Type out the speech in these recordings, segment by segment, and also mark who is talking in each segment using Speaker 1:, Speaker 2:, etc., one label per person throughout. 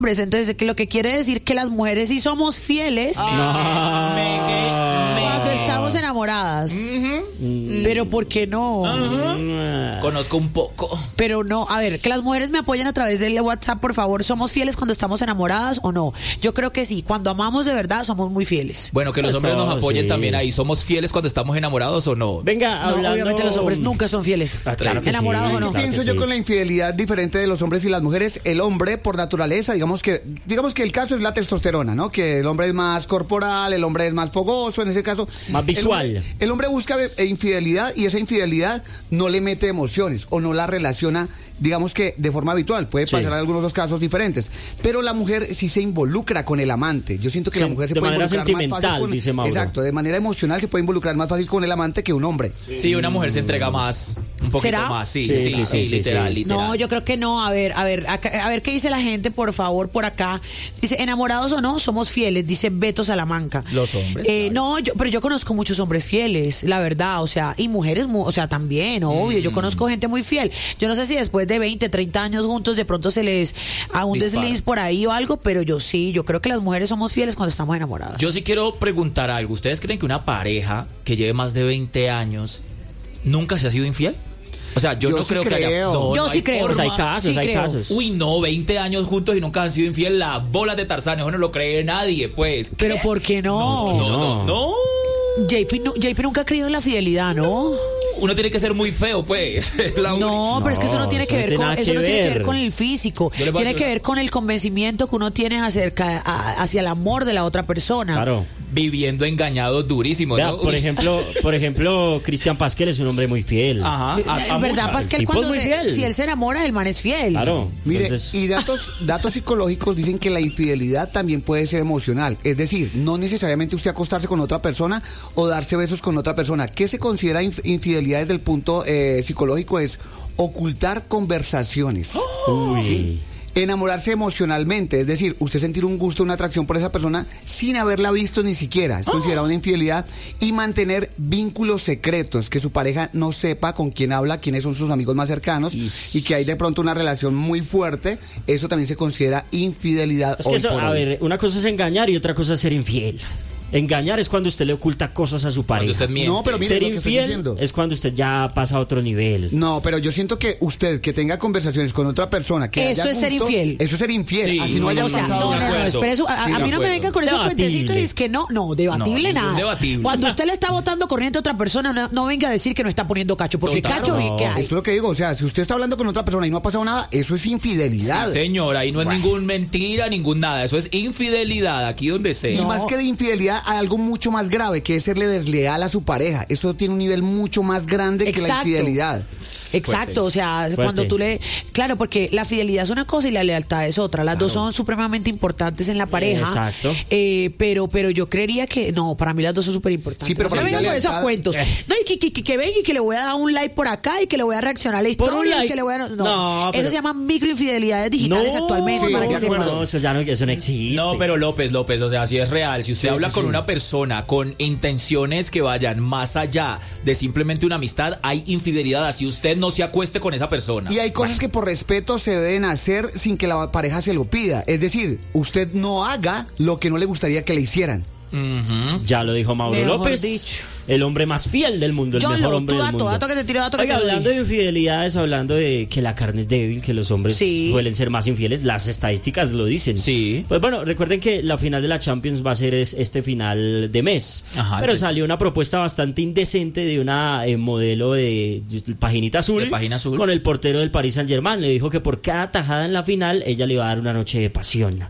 Speaker 1: Entonces, que lo que quiere decir que las mujeres sí somos fieles cuando estamos enamoradas. Pero ¿por qué no?
Speaker 2: Conozco un poco.
Speaker 1: Pero no, a ver, que las mujeres me apoyen a través del WhatsApp, por favor. ¿Somos fieles cuando estamos enamoradas o no? Yo creo que sí, cuando amamos de verdad somos muy fieles.
Speaker 2: Bueno, que los hombres nos apoyen también ahí. ¿Somos fieles cuando estamos enamorados o no?
Speaker 3: Venga,
Speaker 1: No, obviamente los hombres nunca son fieles.
Speaker 3: Claro que
Speaker 1: ¿Enamorados
Speaker 3: sí,
Speaker 1: o no?
Speaker 3: claro que
Speaker 4: Pienso yo
Speaker 3: sí.
Speaker 4: con la infidelidad diferente de los hombres y las mujeres. El hombre, por naturaleza, digamos que el caso es la testosterona, ¿no? Que el hombre es más corporal, el hombre es más fogoso, en ese caso.
Speaker 3: Más visual.
Speaker 4: El hombre busca infidelidad y esa infidelidad no le mete emociones o no la relaciona, digamos que de forma habitual. Puede pasar en algunos dos casos diferentes. Pero la mujer sí se involucra con el amante. Yo siento que la mujer se puede involucrar más fácil con...
Speaker 3: dice Mauro.
Speaker 4: Exacto, de manera emocional se puede involucrar más fácil con el amante que un hombre.
Speaker 2: Sí, una mujer se entrega más, un poquito
Speaker 1: ¿Será?
Speaker 2: más. Sí,
Speaker 3: Sí,
Speaker 2: literal.
Speaker 1: No, yo creo que no. A ver qué dice la gente, por favor, por acá. Dice, enamorados o no, somos fieles, dice Beto Salamanca.
Speaker 2: Los hombres. Claro.
Speaker 1: No, pero yo conozco muchos hombres fieles, la verdad, o sea, y mujeres, o sea, también, obvio. Yo conozco gente muy fiel. Yo no sé si después de 20, 30 años juntos, de pronto se les a un desliz por ahí o algo, pero yo creo que las mujeres somos fieles cuando estamos enamoradas.
Speaker 2: Yo sí quiero preguntar algo. ¿Ustedes creen que una pareja que lleve más de 20 años nunca se ha sido infiel? O sea, yo no
Speaker 4: sí
Speaker 2: creo que haya...
Speaker 4: creo.
Speaker 2: No,
Speaker 1: Yo
Speaker 2: no
Speaker 1: sí
Speaker 2: hay
Speaker 1: creo.
Speaker 2: forma.
Speaker 3: Pues hay casos,
Speaker 1: Sí,
Speaker 3: hay
Speaker 1: creo.
Speaker 3: casos.
Speaker 2: Uy, no, 20 años juntos y nunca han sido infiel. Las bolas de Tarzán, eso no lo cree nadie, pues.
Speaker 1: Pero ¿por qué no?
Speaker 2: No.
Speaker 1: JP nunca ha creído en la fidelidad, ¿no?
Speaker 2: Uno tiene que ser muy feo, pues. Es la
Speaker 1: No, pero es que eso no tiene
Speaker 3: eso
Speaker 1: que
Speaker 3: no
Speaker 1: ver
Speaker 3: tiene
Speaker 1: con
Speaker 3: nada
Speaker 1: eso
Speaker 3: que
Speaker 1: no tiene que ver
Speaker 3: ver.
Speaker 1: con el físico,
Speaker 2: Yo le voy a
Speaker 1: tiene que
Speaker 2: decir
Speaker 1: ver con el convencimiento que uno tiene hacia el amor de la otra persona.
Speaker 3: Claro.
Speaker 2: Viviendo engañados durísimos,
Speaker 3: Vea,
Speaker 2: ¿no?
Speaker 3: por ejemplo, Cristian Pasquel es un hombre muy fiel.
Speaker 2: Ajá.
Speaker 1: En verdad,
Speaker 3: muchas.
Speaker 1: Pascal,
Speaker 3: El tipo es muy fiel.
Speaker 1: si él se enamora, el man es fiel.
Speaker 3: Claro.
Speaker 4: Mire,
Speaker 3: Entonces,
Speaker 4: y datos psicológicos dicen que la infidelidad también puede ser emocional. Es decir, no necesariamente usted acostarse con otra persona o darse besos con otra persona. ¿Qué se considera infidelidad desde el punto psicológico? Es ocultar conversaciones.
Speaker 3: uy.
Speaker 4: ¿Sí? Enamorarse emocionalmente, es decir, usted sentir un gusto, una atracción por esa persona sin haberla visto ni siquiera, es considerado una infidelidad. Y mantener vínculos secretos, que su pareja no sepa con quién habla, quiénes son sus amigos más cercanos y que hay de pronto una relación muy fuerte, eso también se considera infidelidad.
Speaker 3: Es que
Speaker 4: hoy
Speaker 3: eso,
Speaker 4: por
Speaker 3: a
Speaker 4: hoy.
Speaker 3: ver, una cosa es engañar y otra cosa es ser infiel. Engañar es cuando usted le oculta cosas a su
Speaker 2: Cuando
Speaker 3: pareja.
Speaker 2: usted miente.
Speaker 4: No, pero mire
Speaker 3: Ser
Speaker 4: lo que estoy
Speaker 3: infiel
Speaker 4: diciendo.
Speaker 3: es cuando usted ya pasa a otro nivel.
Speaker 4: No, pero yo siento que usted que tenga conversaciones con otra persona que
Speaker 1: Eso
Speaker 4: haya
Speaker 1: es ser
Speaker 4: gusto,
Speaker 1: infiel.
Speaker 4: Eso es ser infiel.
Speaker 2: Sí,
Speaker 4: así no haya
Speaker 1: O sea,
Speaker 4: pasado
Speaker 2: de
Speaker 4: nada.
Speaker 2: acuerdo.
Speaker 1: espere, a
Speaker 2: Sí, de
Speaker 1: mí no me
Speaker 2: acuerdo.
Speaker 1: vengan con esos
Speaker 3: Debatible.
Speaker 1: cuentecitos y es que no, debatible
Speaker 2: ningún
Speaker 1: nada.
Speaker 2: debatible.
Speaker 1: Cuando usted le está botando corriente a otra persona, no venga a decir que no está poniendo cacho, porque
Speaker 2: Total.
Speaker 1: cacho,
Speaker 3: No.
Speaker 1: ¿qué
Speaker 4: Eso
Speaker 1: hay?
Speaker 4: es lo que digo, o sea, si usted está hablando con otra persona y no ha pasado nada, eso es infidelidad.
Speaker 2: Sí, señor, ahí no es ningún mentira, ningún nada. Eso es infidelidad, aquí donde sea.
Speaker 4: Y más que de infidelidad, hay algo mucho más grave, que es serle desleal a su pareja. Eso tiene un nivel mucho más grande que la
Speaker 1: Exacto.
Speaker 4: infidelidad.
Speaker 1: Exacto, o sea, cuando tú claro, porque la fidelidad es una cosa y la lealtad es otra. Las dos son supremamente importantes en la pareja.
Speaker 3: Exacto.
Speaker 1: Pero yo creería que no, para mí las dos son súper importantes.
Speaker 4: Sí, pero
Speaker 1: no
Speaker 4: para
Speaker 1: me
Speaker 4: mí la
Speaker 1: vengan con esos
Speaker 4: lealtad-
Speaker 1: cuentos. No, y que venga y que le voy a dar un like por acá y que le voy a reaccionar a la
Speaker 3: Por un
Speaker 1: historia y
Speaker 3: like.
Speaker 1: que le voy a
Speaker 3: No,
Speaker 1: eso
Speaker 3: pero-
Speaker 1: se llama microinfidelidades digitales actualmente,
Speaker 4: sí,
Speaker 1: para que
Speaker 4: de acuerdo.
Speaker 1: sepas.
Speaker 3: No, eso ya no, eso no existe.
Speaker 2: No, pero López, o sea, si es real, si usted habla con una persona con intenciones que vayan más allá de simplemente una amistad, hay infidelidad, así usted no se acueste con esa persona.
Speaker 4: Y hay cosas que por respeto se deben hacer sin que la pareja se lo pida. Es decir, usted no haga lo que no le gustaría que le hicieran.
Speaker 3: Ya lo dijo Mauro
Speaker 1: Mejor
Speaker 3: López,
Speaker 1: dicho.
Speaker 3: el hombre más fiel del mundo, el
Speaker 1: John
Speaker 3: mejor
Speaker 1: Lo,
Speaker 3: hombre
Speaker 1: tú
Speaker 3: del mundo.
Speaker 1: dato que te tiro, dato que
Speaker 3: Oiga,
Speaker 1: te doy.
Speaker 3: hablando de infidelidades, hablando de que la carne es débil, que los hombres
Speaker 1: Sí.
Speaker 3: suelen ser más infieles, las estadísticas lo dicen.
Speaker 2: Sí.
Speaker 3: Pues bueno, recuerden que la final de la Champions va a ser este final de mes.
Speaker 2: Ajá,
Speaker 3: pero
Speaker 2: entonces-
Speaker 3: salió una propuesta bastante indecente de una modelo de paginita azul,
Speaker 2: De página azul.
Speaker 3: con el portero del Paris Saint-Germain. Le dijo que por cada tajada en la final ella le iba a dar una noche de pasión.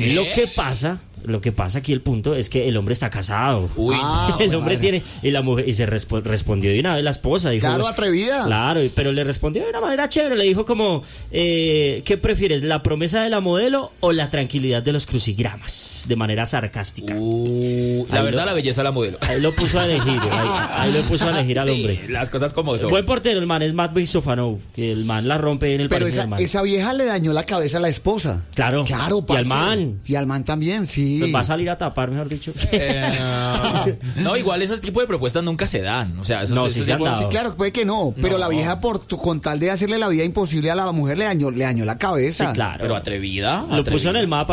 Speaker 3: Lo que pasa aquí, el punto es que el hombre está casado.
Speaker 2: Uy,
Speaker 3: El hombre
Speaker 4: madre.
Speaker 3: tiene, y la mujer, y se respondió de una vez la esposa, dijo,
Speaker 4: Claro, atrevida.
Speaker 3: Claro, pero le respondió de una manera chévere, le dijo como, ¿qué prefieres, la promesa de la modelo o la tranquilidad de los crucigramas? De manera sarcástica.
Speaker 2: la
Speaker 3: Ahí
Speaker 2: verdad,
Speaker 3: lo-
Speaker 2: la belleza la modelo.
Speaker 3: Ahí lo puso a elegir, ahí lo puso a elegir al
Speaker 2: Sí,
Speaker 3: hombre.
Speaker 2: las cosas como son.
Speaker 3: Buen portero, el man es Matvey Sofanov, que el man la rompe en el
Speaker 4: Pero
Speaker 3: Paris
Speaker 4: esa
Speaker 3: Saint-Germain.
Speaker 4: vieja le dañó la cabeza a la esposa.
Speaker 3: Claro.
Speaker 4: Claro,
Speaker 3: Y al
Speaker 4: parce.
Speaker 3: man.
Speaker 4: Y al man también, sí. Sí.
Speaker 3: Pues va a salir a tapar, mejor dicho.
Speaker 2: No, igual ese tipo de propuestas nunca se dan. O sea,
Speaker 3: No, sí se han dado.
Speaker 4: Sí, claro, puede que no, pero la vieja con tal de hacerle la vida imposible a la mujer le dañó la cabeza.
Speaker 3: Sí, claro.
Speaker 2: Pero atrevida.
Speaker 3: Lo puso en el mapa.